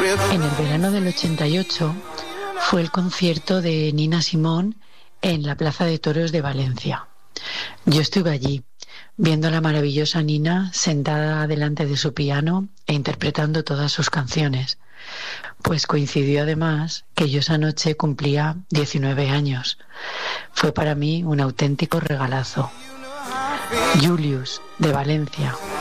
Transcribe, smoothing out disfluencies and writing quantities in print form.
En el verano del 88 fue el concierto de Nina Simone en la Plaza de Toros de Valencia. Yo estuve allí, viendo a la maravillosa Nina sentada delante de su piano e interpretando todas sus canciones. Pues coincidió además que yo esa noche cumplía 19 años. Fue para mí un auténtico regalazo. Julius, de Valencia.